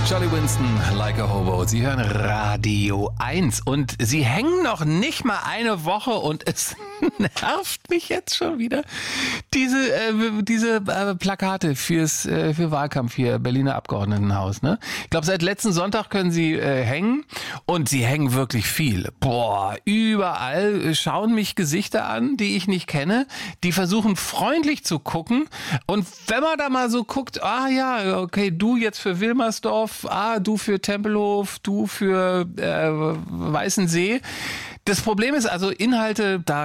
Charlie Winston, Like a Hobo. Sie hören Radio 1 und Sie hängen noch nicht mal eine Woche und es nervt mich jetzt schon wieder. Diese Plakate für Wahlkampf hier, Berliner Abgeordnetenhaus. Ne? Ich glaube, seit letzten Sonntag können Sie hängen und Sie hängen wirklich viel. Boah, überall schauen mich Gesichter an, die ich nicht kenne. Die versuchen freundlich zu gucken und wenn man da mal so guckt, okay, du jetzt für Wilmersdorf, du für Tempelhof, du für Weißensee. Das Problem ist also Inhalte, da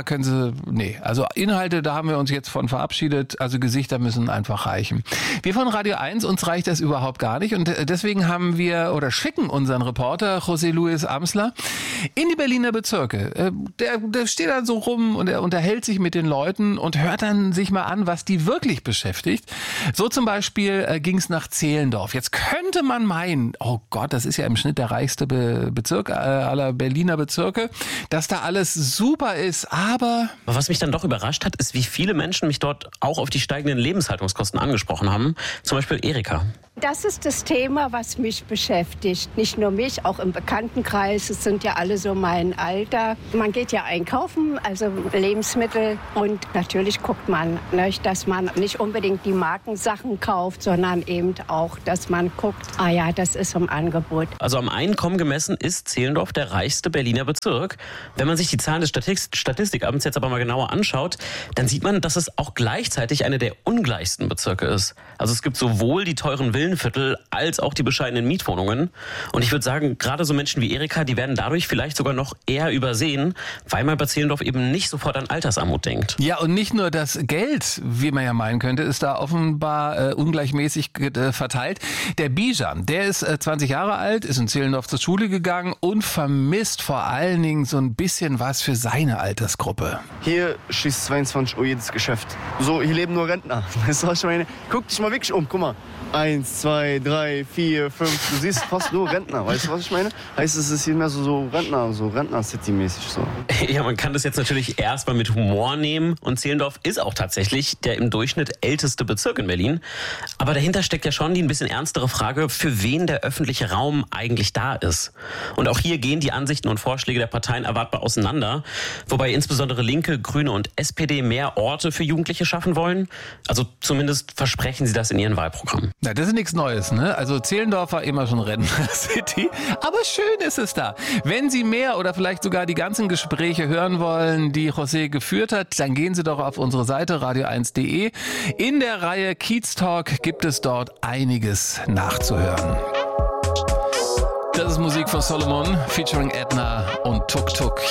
haben wir uns jetzt von verabschiedet, also Gesichter müssen einfach reichen. Wir von Radio 1, uns reicht das überhaupt gar nicht und deswegen schicken unseren Reporter José Luis Amsler in die Berliner Bezirke. Der steht dann so rum und er unterhält sich mit den Leuten und hört dann sich mal an, was die wirklich beschäftigt. So zum Beispiel ging es nach Zehlendorf. Jetzt könnte man meinen, oh Gott, das ist ja im Schnitt der reichste Bezirk aller Berliner Bezirke, dass da alles super ist, aber was mich dann doch überrascht hat, ist, wie viele Menschen mich dort auch auf die steigenden Lebenshaltungskosten angesprochen haben. Zum Beispiel Erika. Das ist das Thema, was mich beschäftigt. Nicht nur mich, auch im Bekanntenkreis. Es sind ja alle so mein Alter. Man geht ja einkaufen, also Lebensmittel. Und natürlich guckt man, dass man nicht unbedingt die Markensachen kauft, sondern eben auch, dass man guckt, das ist im Angebot. Also am Einkommen gemessen ist Zehlendorf der reichste Berliner Bezirk. Wenn man sich die Zahlen des Statistikamts jetzt aber mal genauer anschaut, dann sieht man, dass es auch gleichzeitig eine der ungleichsten Bezirke ist. Also es gibt sowohl die teuren Villenviertel als auch die bescheidenen Mietwohnungen. Und ich würde sagen, gerade so Menschen wie Erika, die werden dadurch vielleicht sogar noch eher übersehen, weil man bei Zehlendorf eben nicht sofort an Altersarmut denkt. Ja, und nicht nur das Geld, wie man ja meinen könnte, ist da offenbar ungleichmäßig verteilt. Der Bijan, der ist 20 Jahre alt, ist in Zehlendorf zur Schule gegangen und vermisst vor allen Dingen so ein bisschen was für seine Altersgruppe. Hier schließt 22 Uhr jedes Geschäft. So, hier leben nur Rentner. Weißt du, was ich meine? Guck dich mal wirklich um, guck mal. 1, 2, 3, 4, 5. Du siehst fast nur Rentner. Weißt du, was ich meine? Heißt, es ist hier mehr so Rentner-City-mäßig so. Ja, man kann das jetzt natürlich erstmal mit Humor nehmen. Und Zehlendorf ist auch tatsächlich der im Durchschnitt älteste Bezirk in Berlin. Aber dahinter steckt ja schon die ein bisschen ernstere Frage, für wen der öffentliche Raum eigentlich da ist. Und auch hier gehen die Ansichten und Vorschläge der Parteien erwartbar auseinander. Wobei insbesondere Linke, Grüne und SPD mehr Orte für Jugendliche schaffen wollen. Also zumindest versprechen sie das in ihren Wahlprogrammen. Ja, das ist nichts Neues, ne? Also Zehlendorf war immer schon Rentner-City, aber schön ist es da. Wenn Sie mehr oder vielleicht sogar die ganzen Gespräche hören wollen, die José geführt hat, dann gehen Sie doch auf unsere Seite radio1.de. In der Reihe Kiez Talk gibt es dort einiges nachzuhören. Das ist Musik von Solomon featuring Edna und Tuk Tuk.